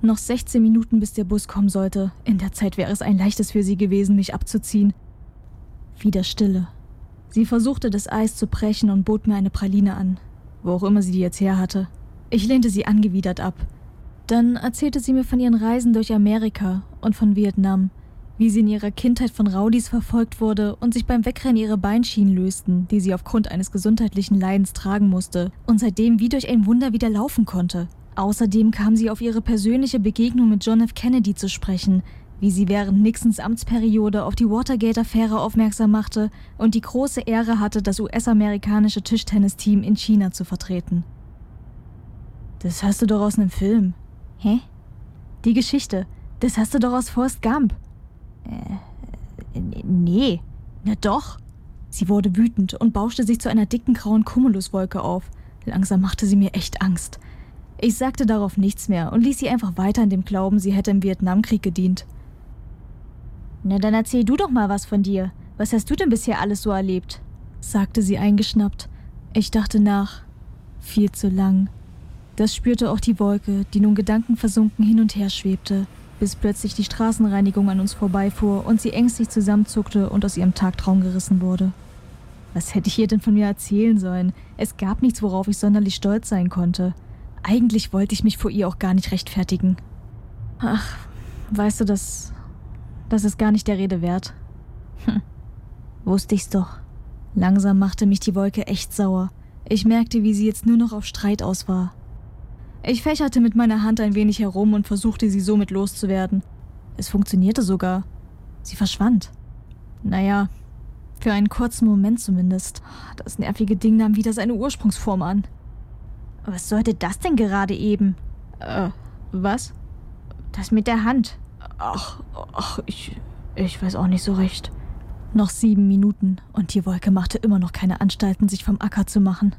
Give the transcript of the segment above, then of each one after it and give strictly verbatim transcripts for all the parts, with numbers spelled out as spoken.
Noch sechzehn Minuten, bis der Bus kommen sollte. In der Zeit wäre es ein leichtes für sie gewesen, mich abzuziehen. Wieder Stille. Sie versuchte, das Eis zu brechen und bot mir eine Praline an. Wo auch immer sie die jetzt her hatte. Ich lehnte sie angewidert ab. Dann erzählte sie mir von ihren Reisen durch Amerika und von Vietnam, wie sie in ihrer Kindheit von Rowdies verfolgt wurde und sich beim Wegrennen ihre Beinschienen lösten, die sie aufgrund eines gesundheitlichen Leidens tragen musste und seitdem wie durch ein Wunder wieder laufen konnte. Außerdem kam sie auf ihre persönliche Begegnung mit John F. Kennedy zu sprechen, wie sie während Nixons Amtsperiode auf die Watergate-Affäre aufmerksam machte und die große Ehre hatte, das U S-amerikanische Tischtennisteam in China zu vertreten. Das hast du doch aus einem Film. Hä? Die Geschichte, das hast du doch aus Forrest Gump. Äh, nee, na doch. Sie wurde wütend und bauschte sich zu einer dicken grauen Cumuluswolke auf. Langsam machte sie mir echt Angst. Ich sagte darauf nichts mehr und ließ sie einfach weiter in dem Glauben, sie hätte im Vietnamkrieg gedient. Na dann erzähl du doch mal was von dir. Was hast du denn bisher alles so erlebt? Sagte sie eingeschnappt. Ich dachte nach. Viel zu lang. Das spürte auch die Wolke, die nun gedankenversunken hin und her schwebte, bis plötzlich die Straßenreinigung an uns vorbeifuhr und sie ängstlich zusammenzuckte und aus ihrem Tagtraum gerissen wurde. Was hätte ich ihr denn von mir erzählen sollen? Es gab nichts, worauf ich sonderlich stolz sein konnte. Eigentlich wollte ich mich vor ihr auch gar nicht rechtfertigen. Ach, weißt du, das, das ist gar nicht der Rede wert. Hm, wusste ich's doch. Langsam machte mich die Wolke echt sauer. Ich merkte, wie sie jetzt nur noch auf Streit aus war. Ich fächerte mit meiner Hand ein wenig herum und versuchte, sie somit loszuwerden. Es funktionierte sogar. Sie verschwand. Naja, für einen kurzen Moment zumindest. Das nervige Ding nahm wieder seine Ursprungsform an. Was sollte das denn gerade eben? Äh, was? Das mit der Hand. Ach, ach, ich, ich weiß auch nicht so recht. Noch sieben Minuten und die Wolke machte immer noch keine Anstalten, sich vom Acker zu machen.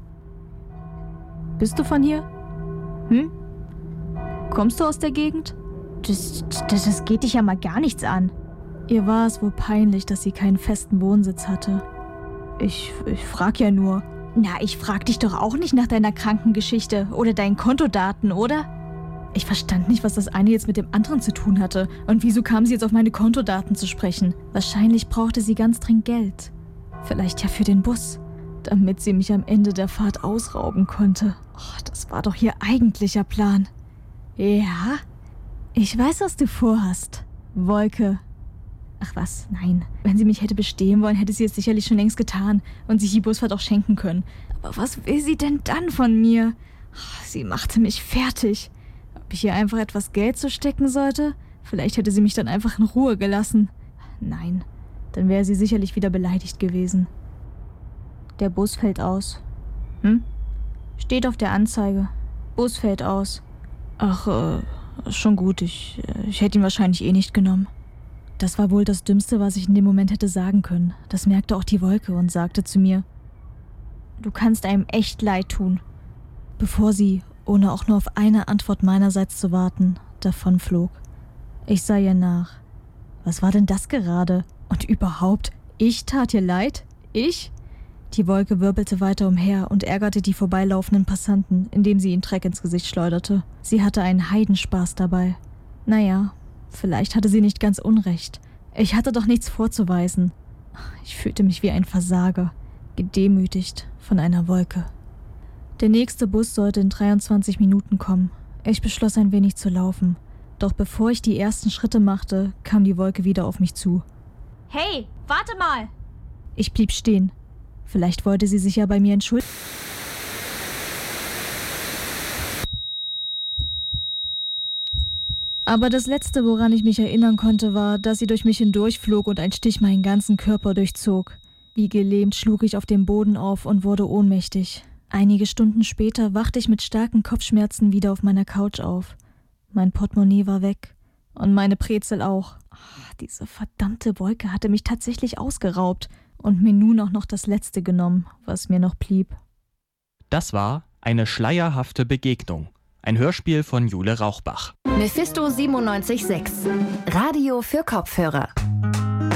Bist du von hier? Hm? Kommst du aus der Gegend? Das, das, das geht dich ja mal gar nichts an. Ihr war es wohl peinlich, dass sie keinen festen Wohnsitz hatte. Ich, ich frag ja nur. Na, ich frag dich doch auch nicht nach deiner Krankengeschichte oder deinen Kontodaten, oder? Ich verstand nicht, was das eine jetzt mit dem anderen zu tun hatte und wieso kam sie jetzt auf meine Kontodaten zu sprechen. Wahrscheinlich brauchte sie ganz dringend Geld. Vielleicht ja für den Bus, damit sie mich am Ende der Fahrt ausrauben konnte. Oh, das war doch ihr eigentlicher Plan. Ja? Ich weiß, was du vorhast, Wolke. Ach was, nein. Wenn sie mich hätte bestehen wollen, hätte sie es sicherlich schon längst getan und sich die Busfahrt auch schenken können. Aber was will sie denn dann von mir? Sie machte mich fertig. Ob ich ihr einfach etwas Geld zustecken sollte? Vielleicht hätte sie mich dann einfach in Ruhe gelassen. Nein, dann wäre sie sicherlich wieder beleidigt gewesen. Der Bus fällt aus. Hm? Steht auf der Anzeige. Bus fällt aus. Ach, äh, schon gut. Ich, ich hätte ihn wahrscheinlich eh nicht genommen. Das war wohl das Dümmste, was ich in dem Moment hätte sagen können. Das merkte auch die Wolke und sagte zu mir: Du kannst einem echt leid tun. Bevor sie, ohne auch nur auf eine Antwort meinerseits zu warten, davonflog. Ich sah ihr nach. Was war denn das gerade? Und überhaupt, ich tat ihr leid? Ich? Die Wolke wirbelte weiter umher und ärgerte die vorbeilaufenden Passanten, indem sie ihnen Dreck ins Gesicht schleuderte. Sie hatte einen Heidenspaß dabei. Naja, vielleicht hatte sie nicht ganz unrecht. Ich hatte doch nichts vorzuweisen. Ich fühlte mich wie ein Versager, gedemütigt von einer Wolke. Der nächste Bus sollte in dreiundzwanzig Minuten kommen. Ich beschloss, ein wenig zu laufen. Doch bevor ich die ersten Schritte machte, kam die Wolke wieder auf mich zu. Hey, warte mal! Ich blieb stehen. Vielleicht wollte sie sich ja bei mir entschuldigen. Aber das Letzte, woran ich mich erinnern konnte, war, dass sie durch mich hindurchflog und ein Stich meinen ganzen Körper durchzog. Wie gelähmt schlug ich auf dem Boden auf und wurde ohnmächtig. Einige Stunden später wachte ich mit starken Kopfschmerzen wieder auf meiner Couch auf. Mein Portemonnaie war weg. Und meine Brezel auch. Ach, diese verdammte Wolke hatte mich tatsächlich ausgeraubt und mir nun auch noch das Letzte genommen, was mir noch blieb. Das war Eine schleierhafte Begegnung. Ein Hörspiel von Jule Rauchbach. Mephisto siebenundneunzig Komma sechs. Radio für Kopfhörer.